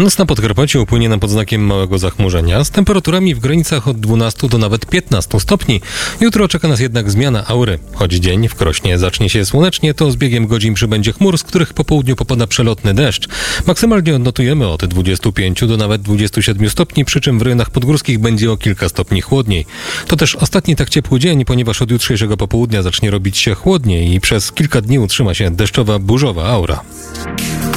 Noc na Podkarpaciu upłynie nam pod znakiem małego zachmurzenia, z temperaturami w granicach od 12 do nawet 15 stopni. Jutro czeka nas jednak zmiana aury. Choć dzień w Krośnie zacznie się słonecznie, to z biegiem godzin przybędzie chmur, z których po południu popada przelotny deszcz. Maksymalnie odnotujemy od 25 do nawet 27 stopni, przy czym w rejonach podgórskich będzie o kilka stopni chłodniej. To też ostatni tak ciepły dzień, ponieważ od jutrzejszego popołudnia zacznie robić się chłodniej i przez kilka dni utrzyma się deszczowa, burzowa aura.